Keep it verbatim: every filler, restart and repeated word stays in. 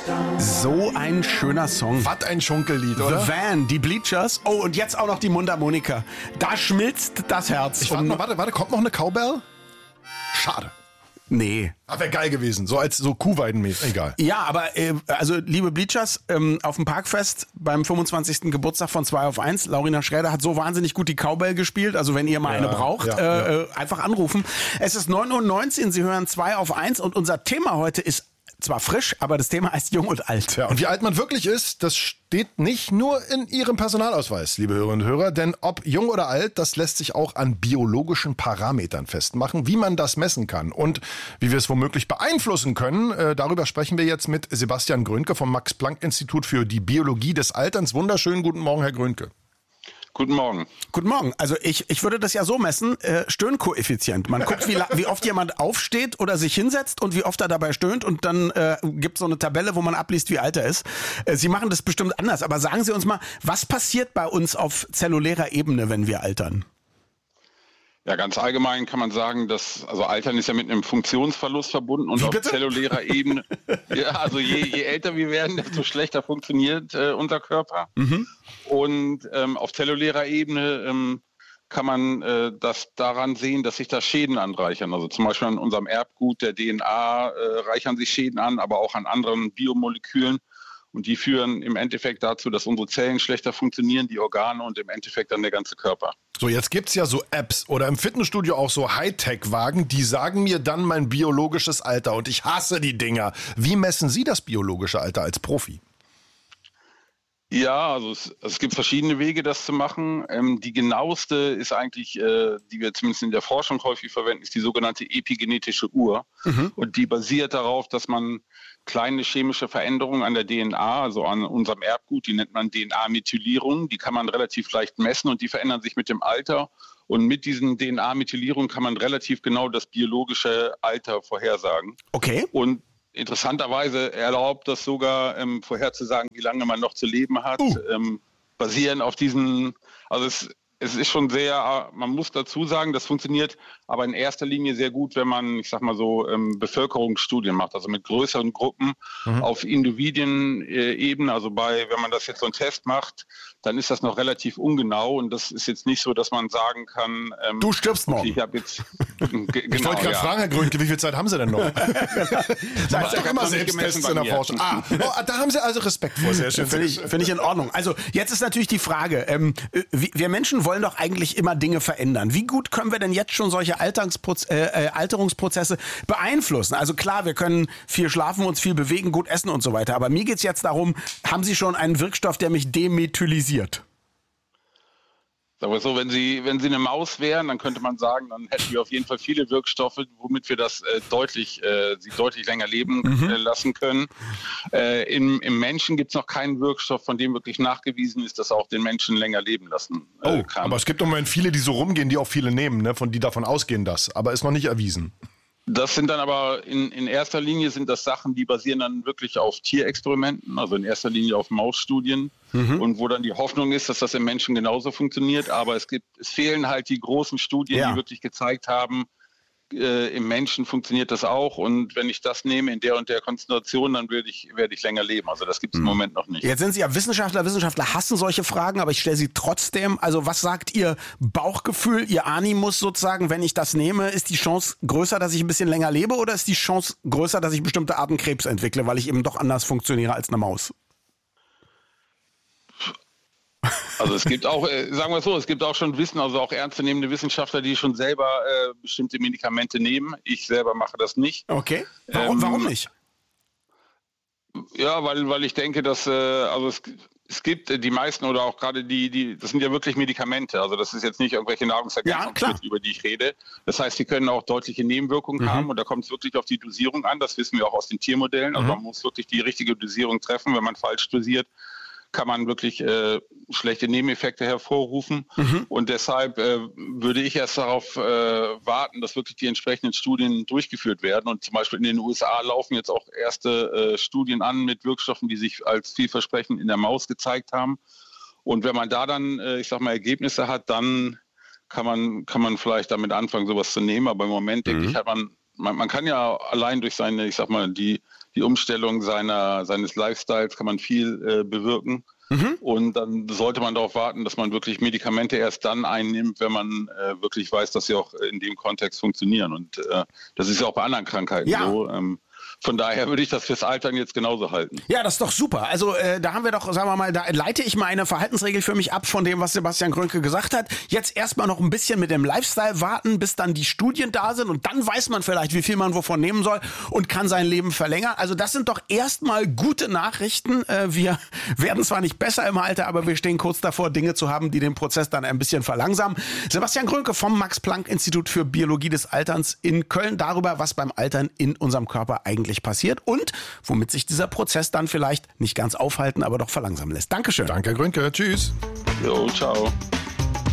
So ein schöner Song. Was ein Schunkellied, oder? The Van, die Bleachers. Oh, und jetzt auch noch die Mundharmonika. Da schmilzt das Herz. Ich warte noch, warte, warte, kommt noch eine Cowbell? Schade. Nee. Aber wäre geil gewesen, so als so Kuhweidenmäßig. Egal. Ja, aber äh, also liebe Bleachers, ähm, auf dem Parkfest beim fünfundzwanzigsten Geburtstag von zwei auf eins, Laurina Schräder hat so wahnsinnig gut die Cowbell gespielt. Also wenn ihr mal Ja, eine braucht, ja, äh, ja. einfach anrufen. Es ist neun Uhr neunzehn, Sie hören zwei auf eins und unser Thema heute ist zwar frisch, aber das Thema heißt jung und alt. Ja, und wie alt man wirklich ist, das steht nicht nur in Ihrem Personalausweis, liebe Hörerinnen und Hörer, denn ob jung oder alt, das lässt sich auch an biologischen Parametern festmachen, wie man das messen kann und wie wir es womöglich beeinflussen können. Äh, darüber sprechen wir jetzt mit Sebastian Grönke vom Max-Planck-Institut für die Biologie des Alterns. Wunderschönen guten Morgen, Herr Grönke. Guten Morgen. Guten Morgen. Also ich, ich würde das ja so messen, äh, Stöhnkoeffizient. Man guckt, wie, la- wie oft jemand aufsteht oder sich hinsetzt und wie oft er dabei stöhnt und dann äh, gibt es so eine Tabelle, wo man abliest, wie alt er ist. Äh, Sie machen das bestimmt anders, aber sagen Sie uns mal, was passiert bei uns auf zellulärer Ebene, wenn wir altern? Ja, ganz allgemein kann man sagen, dass, also Altern ist ja mit einem Funktionsverlust verbunden und Wie auf bitte? zellulärer Ebene, ja, also je, je älter wir werden, desto schlechter funktioniert äh, unser Körper. Mhm. Und ähm, auf zellulärer Ebene ähm, kann man äh, das daran sehen, dass sich da Schäden anreichern. Also zum Beispiel an unserem Erbgut der D N A äh, reichern sich Schäden an, aber auch an anderen Biomolekülen. Und die führen im Endeffekt dazu, dass unsere Zellen schlechter funktionieren, die Organe und im Endeffekt dann der ganze Körper. So, jetzt gibt's ja so Apps oder im Fitnessstudio auch so Hightech-Wagen, die sagen mir dann mein biologisches Alter und ich hasse die Dinger. Wie messen Sie das biologische Alter als Profi? Ja, also es, es gibt verschiedene Wege, das zu machen. Ähm, die genaueste ist eigentlich, äh, die wir zumindest in der Forschung häufig verwenden, ist die sogenannte epigenetische Uhr. Mhm. Und die basiert darauf, dass man kleine chemische Veränderungen an der D N A, also an unserem Erbgut, die nennt man D N A-Methylierung, die kann man relativ leicht messen und die verändern sich mit dem Alter. Und mit diesen D N A-Methylierungen kann man relativ genau das biologische Alter vorhersagen. Okay. Und interessanterweise erlaubt das sogar ähm, vorherzusagen, wie lange man noch zu leben hat, Uh. ähm, basierend auf diesen, also es, es ist schon sehr, man muss dazu sagen, das funktioniert aber in erster Linie sehr gut, wenn man, ich sag mal so, ähm, Bevölkerungsstudien macht, also mit größeren Gruppen mhm. auf Individuenebene, also bei, wenn man das jetzt so einen Test macht, dann ist das noch relativ ungenau und das ist jetzt nicht so, dass man sagen kann, ähm, du stirbst morgen. Okay, ich habe jetzt, genau, ich wollte gerade ja. fragen, Herr Grönke, wie viel Zeit haben Sie denn noch? Man macht doch immer Selbsttests in der Forschung. Ah, oh, da haben Sie also Respekt vor, sehr schön. Finde ich, find ich in Ordnung. Also jetzt ist natürlich die Frage, ähm, wir Menschen wollen doch eigentlich immer Dinge verändern. Wie gut können wir denn jetzt schon solche Alterungsproz- äh, Alterungsprozesse beeinflussen? Also klar, wir können viel schlafen, uns viel bewegen, gut essen und so weiter. Aber mir geht's jetzt darum, haben Sie schon einen Wirkstoff, der mich demethylisiert? Sagen wir so, wenn Sie, wenn Sie eine Maus wären, dann könnte man sagen, dann hätten wir auf jeden Fall viele Wirkstoffe, womit wir das äh, deutlich, äh, sie deutlich länger leben mhm. äh, lassen können. Äh, im, Im Menschen gibt es noch keinen Wirkstoff, von dem wirklich nachgewiesen ist, dass er auch den Menschen länger leben lassen äh, oh, kann. Aber es gibt im Moment viele, die so rumgehen, die auch viele nehmen, ne, von die davon ausgehen, das. Aber ist noch nicht erwiesen. Das sind dann aber in, in erster Linie sind das Sachen, die basieren dann wirklich auf Tierexperimenten, also in erster Linie auf Mausstudien mhm. und wo dann die Hoffnung ist, dass das im Menschen genauso funktioniert. Aber es gibt, es fehlen halt die großen Studien, ja. die wirklich gezeigt haben, äh, im Menschen funktioniert das auch und wenn ich das nehme in der und der Konzentration, dann werde ich, werde ich länger leben. Also das gibt es mhm. im Moment noch nicht. Jetzt sind Sie ja Wissenschaftler, Wissenschaftler hassen solche Fragen, aber ich stelle sie trotzdem. Also was sagt Ihr Bauchgefühl, Ihr Animus sozusagen, wenn ich das nehme, ist die Chance größer, dass ich ein bisschen länger lebe oder ist die Chance größer, dass ich bestimmte Arten Krebs entwickle, weil ich eben doch anders funktioniere als eine Maus? Also es gibt auch, äh, sagen wir es so, es gibt auch schon Wissen, also auch ernstzunehmende Wissenschaftler, die schon selber äh, bestimmte Medikamente nehmen. Ich selber mache das nicht. Okay. Warum, ähm, warum nicht? Ja, weil, weil ich denke, dass äh, also es, es gibt äh, die meisten oder auch gerade die, die, das sind ja wirklich Medikamente. Also das ist jetzt nicht irgendwelche Nahrungsergänzungsmittel, ja, über die ich rede. Das heißt, die können auch deutliche Nebenwirkungen mhm. haben und da kommt es wirklich auf die Dosierung an. Das wissen wir auch aus den Tiermodellen. Also mhm. man muss wirklich die richtige Dosierung treffen. Wenn man falsch dosiert, kann man wirklich äh, schlechte Nebeneffekte hervorrufen. Mhm. Und deshalb äh, würde ich erst darauf äh, warten, dass wirklich die entsprechenden Studien durchgeführt werden. Und zum Beispiel in den U S A laufen jetzt auch erste äh, Studien an mit Wirkstoffen, die sich als vielversprechend in der Maus gezeigt haben. Und wenn man da dann, äh, ich sag mal, Ergebnisse hat, dann kann man, kann man vielleicht damit anfangen, sowas zu nehmen. Aber im Moment, mhm. denke ich, hat man, man, man kann ja allein durch seine, ich sag mal, die die Umstellung seiner, seines Lifestyles kann man viel äh, bewirken. Mhm. Und dann sollte man darauf warten, dass man wirklich Medikamente erst dann einnimmt, wenn man äh, wirklich weiß, dass sie auch in dem Kontext funktionieren. Und äh, das ist ja auch bei anderen Krankheiten ja. so. Ähm, Von daher würde ich das fürs Altern jetzt genauso halten. Ja, das ist doch super. Also äh, da haben wir doch, sagen wir mal, da leite ich mal eine Verhaltensregel für mich ab von dem, was Sebastian Grünke gesagt hat. Jetzt erstmal noch ein bisschen mit dem Lifestyle warten, bis dann die Studien da sind und dann weiß man vielleicht, wie viel man wovon nehmen soll und kann sein Leben verlängern. Also das sind doch erstmal gute Nachrichten. Äh, wir werden zwar nicht besser im Alter, aber wir stehen kurz davor, Dinge zu haben, die den Prozess dann ein bisschen verlangsamen. Sebastian Grünke vom Max-Planck-Institut für Biologie des Alterns in Köln darüber, was beim Altern in unserem Körper eigentlich passiert und womit sich dieser Prozess dann vielleicht nicht ganz aufhalten, aber doch verlangsamen lässt. Dankeschön. Danke, Grünke. Tschüss. Jo, ciao.